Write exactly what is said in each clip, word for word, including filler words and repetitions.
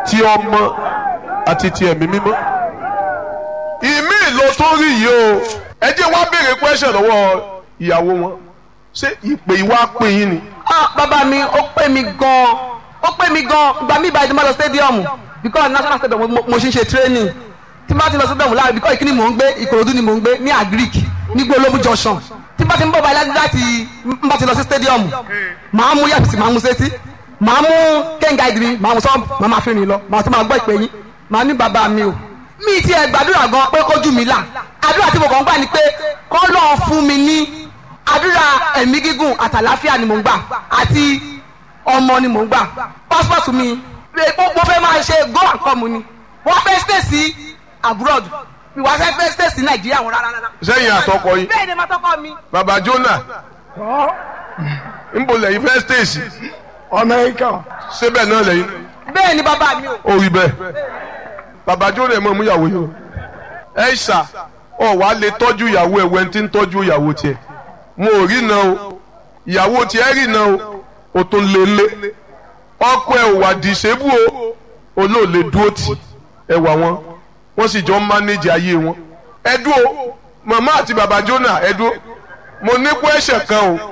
ti ọmọ àti ti ẹ̀mí mímọ́. ìmí ló tó rí yìí o ẹ jẹ́ wá béèrè question lọ́wọ́ ìyàwó wọn ṣé ìpè ìwà pè yín ni. ah bàbá mi ó pè mí gan-an ó pè mí gan-an ìgbà mi ìbàdí máa lọ stadium because national stadium mo mo ṣe ń ṣe training tí bá ti lọ stadium láàrin because ìkíni mò ń gbé Ìkòròdú ni mò ń gbé ní agric ní gbólóbù junction tí bá ti ń bọ̀ báyìí láti ń bá ti lọ sí stadium màá mú yàtìsí màá mú sétí màá mú kẹ́ńgà ìdìrí màá mú sọ́ọ̀bù màá máa fi rìn lọ màá tún máa gbọ́ ìpè yín màá ní bàbá mi o mi ti ẹ̀ gbàdúrà gan pé kójú mi là àdúrà tí mo kàn ń gbà ni pé kọ́ lọ́ọ́ fún mi ní àdúrà ẹ̀mí gígùn àtàláfíà ni mò ń gbà àti ọmọ ni mò ń gbà passport mi mo fẹ́ máa ṣe go and come ni wọ́n fẹ́ stay sí abroad ìwà fẹ́ stay sí Nàìjíríà wọn rárá rárá. sẹ́yìn àtọkọ yìí. bẹ́ẹ̀ ni ma tọkọ mi. bàbá Jonah ń bọ̀ lẹ́yìn fẹ́ stay sí. Amẹ́ríkà. síbẹ̀ náà lẹ́yìn. bẹ́ẹ̀ ni bàbá mi o. ó rí bẹ́ẹ̀ bàbá Jonah mọ̀ mú ìyàwó yìí o. ẹ ṣá ọ wàá lè tọ́jú ìyàwó ẹ̀ wẹ́n tí ń tọ́jú ìyàwó tiẹ̀ mo ò rí na o ìyàwó tiẹ̀ rí na o o tó lé lé ọkọ ẹ̀ ò wà dìṣẹ́bù o olóòlè dúró tì ẹ wà wọn wọ́n sì jọ ń mánéjì ayé wọn ẹ dúró màmá àti bàbá Jonah ẹ dúró mo ní kó ẹ̀ṣẹ̀ kan o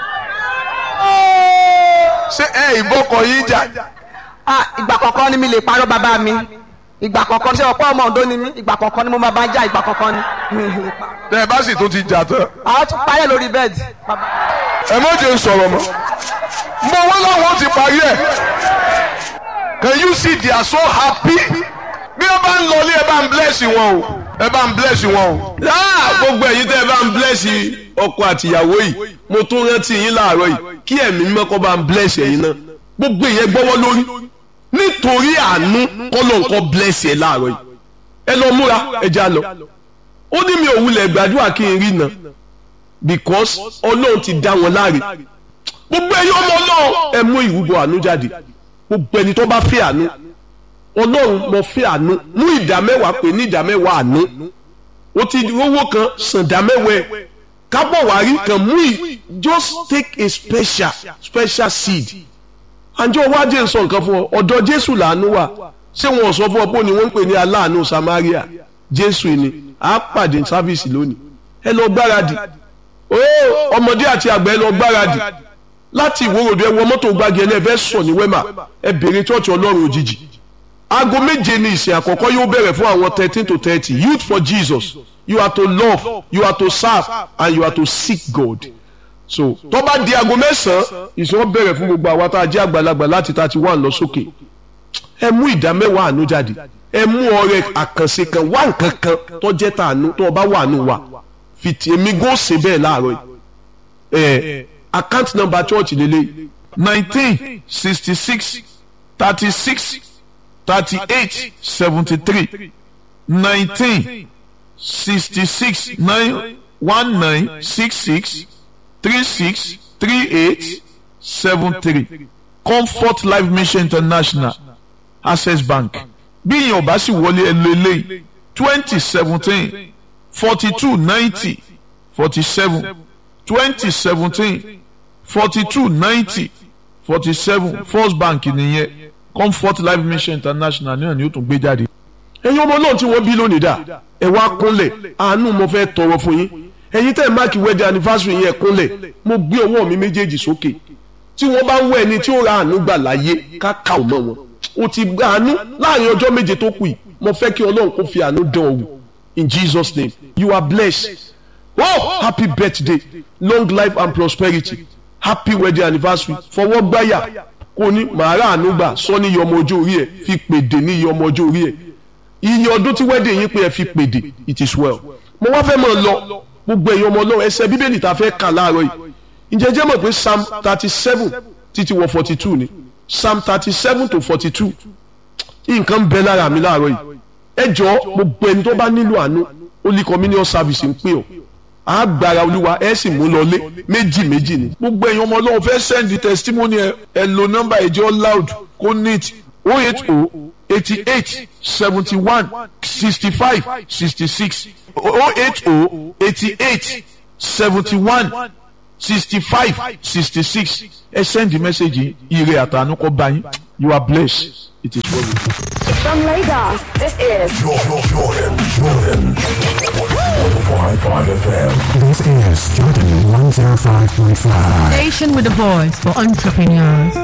ṣé ẹ ìbọkọ yìí jà. ah ìgbà kọ̀ọ̀kan ni mi lè parọ́ bàbá mi ìgbà kọ̀ọ̀kan ṣe ọ̀pọ̀ ọmọ ọ̀dọ́ ni mí ìgbà kọ̀ọ̀kan ni mo máa bá jà ìgbà kọ̀ọ̀kan ni. tẹ ẹ bá sì tó ti jà tán. àwọn tún parí ẹ lórí bẹ́ẹ̀dì. ẹ má jẹ́ sọ̀rọ̀ mọ́ mo wọ́n láwọn ti parí ẹ̀ can you see they are so happy bí ẹ bá ń lọlé ẹ bá ń bless wọn o ẹ bá ń bless wọn o. gbogbo ẹ̀yin tẹ́ ẹ bá ń bless ọkọ àtìyàwó yìí mo tún rántí yín láàárọ̀ yìí kí ẹ̀mí mímọ́ kó bá ń bless ẹ̀yin náà gbogbo ìyẹn gbọ́wọ́ lórí nítorí àánú kọ́lọ̀ nǹkan bless ẹ̀ láàárọ̀ yìí ẹ lọ múra ẹ já lọ ó ní mi ò wulẹ̀ gbàdúrà kí n rí náà because ọlọ́run ti dá wọn láre gbogbo ẹ̀yin ọmọ ọlọ́run ẹ mú ìrúbọ àánú jáde gbogbo ẹni tó bá fẹ́ àánú ọlọ́run mo fẹ́ àánú mú ìdá mẹ́wàá pé ní ìdá mẹ́wàá àánú ó ti owó kan sàn ìdá mẹ́wàá ẹ̀ kábọ̀ wárí kan mú ì just take a special special seed àjọ wájú ń sọ nǹkan fún ọ ọ̀dọ̀ Jésù làánú wà ṣé wọn ò sọ fún ọ pé ni wọ́n ń pè ní aláàánú Samaria Jésù ni a pàdé sáfìsì lónìí ẹ lọ gbáradì ooo ọmọdé àti àgbà ẹ lọ gbáradì láti ìwòròdú ẹ wọ mọ́tò gbági ẹ lẹ́ẹ̀fẹ́ sọ ní wẹ́mà ẹ bèrè chọ́ọ̀chì Ọlọ́run òjijì aago méje ni ìsìn àkọ́kọ́ yóò bẹ̀rẹ̀ fún àwọn thirteen to thirty youth for Jesus you are to love you are to serve and you are to seek God so tó bá di aago mẹ́sàn-án ìsìn wọn bẹ̀rẹ̀ fún gbogbo àwa tá a jẹ́ àgbàlagbà láti thirty one lọ sókè ẹ mú ìdá mẹ́wàá àánú jáde ẹ mú ọrẹ àkànṣe kan wá nǹkan kan tó jẹ́ tàánú tó bá wà nù wá fìtì èmi gò ṣe bẹ́ẹ̀ láàárọ̀ ẹ account number church lélẹ̀ nineteen sixty six thirty six thirty eight seventy three nineteen sixty six nine one nine six six three six three eight seven three Comfort Life Mission International Access Bank bí ìyẹn ò bá sì wọlé ẹ lọ eléyìí twenty seventeen forty two ninety forty seven twenty seventeen forty two ninety forty seven First Bank nìyẹn Comfort Life Mission International náà ni ó tún gbé jáde. ẹ̀yin ọmọ náà tí wọ́n bí lónìí dà ẹ wá kúnlẹ̀ àánú mo fẹ́ tọrọ fún yín ẹ̀yin tẹ́ ẹ̀ máàkì wedding anniversary yẹn kúnlẹ̀ mo gbé ọwọ́ mi méjèèjì sókè tí wọ́n bá ń wọ ẹni tí ó ra àánú gbà láyé káká ò mọ́ wọn o ti gba àánú láàrin ọjọ́ méje tó kù yìí mo fẹ́ kí Ọlọ́run kó fi àánú dán ọ wò in Jesus name you are blessed oh happy birthday long life and prosperity happy wedding anniversary fọwọ́ gbáyà kò ní màá rà àánú gbà sọ ní iye ọmọ ọjọ́ orí ẹ̀ fi pèdè ní iye ọmọ ọjọ́ orí ẹ̀ iye ọdún tí wedding yín pé ẹ fi pèdè it is well mo wá fẹ́ mọ̀ lọ gbogbo ẹ̀yin ọmọ Ọlọ́run ẹsẹ̀ bíbélì tá a fẹ́ kà láàárọ̀ yìí ǹjẹ́ jẹ́ mọ̀ pé psalm thirty seven títí wọ forty two ni psalm thirty seven to forty two nǹkan ń bẹ lára mi láàárọ̀ yìí ẹ jọ gbogbo ẹni tó bá nílò àánú Holy Communion service ń pè ọ́ àgbàrá Olúwa ẹ sì mú lọlé méjì méjì ni. gbogbo ẹ̀yin ọmọ Ọlọ́run fẹ́ send the testimony ẹ ẹ lo nọ́mbà ẹ̀jẹ̀ loud kó neat oh eight oh eighty eight seventy one sixty five sixty six oh eight oh eighty eight seventy one sixty five sixty six ẹ send the message ire àtànú kó bá yín you are blessed it is well with you. From Lagos, this is Jordan, Jordan, Jordan. one oh five point five F M. This is Jordan one oh five point five. Station with a voice for entrepreneurs.